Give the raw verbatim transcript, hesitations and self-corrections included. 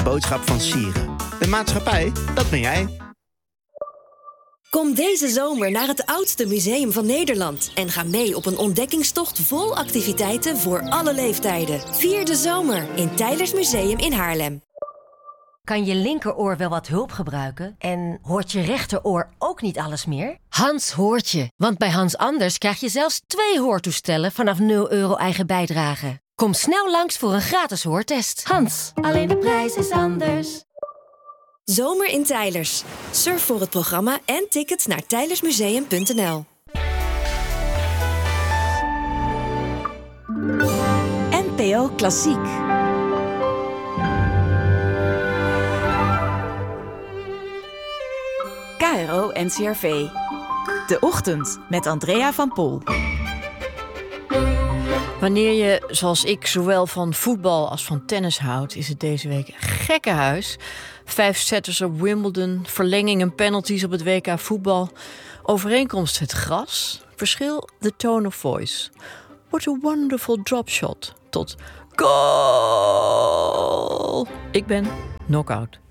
boodschap van Sieren. De maatschappij, dat ben jij. Kom deze zomer naar het oudste museum van Nederland en ga mee op een ontdekkingstocht vol activiteiten voor alle leeftijden. Vier de zomer in Teylers Museum in Haarlem. Kan je linkeroor wel wat hulp gebruiken? En hoort je rechteroor ook niet alles meer? Hans hoort je, want bij Hans Anders krijg je zelfs twee hoortoestellen vanaf nul euro eigen bijdrage. Kom snel langs voor een gratis hoortest. Hans, alleen de prijs is anders. Zomer in Teylers. Surf voor het programma en tickets naar teylersmuseum punt n l. N P O Klassiek. K R O N C R V. De Ochtend met Andrea van Pol. Wanneer je, zoals ik, zowel van voetbal als van tennis houdt, is het deze week gekkenhuis. Vijf setters op Wimbledon, verlenging en penalties op het W K voetbal. Overeenkomst het gras, verschil the tone of voice. What a wonderful drop shot. Tot goal. Ik ben knock-out.